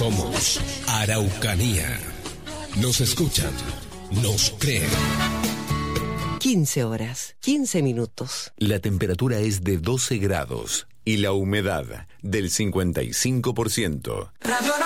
Somos Araucanía. Nos escuchan, nos creen. 15 horas, 15 minutos. La temperatura es de 12 grados y la humedad del 55%.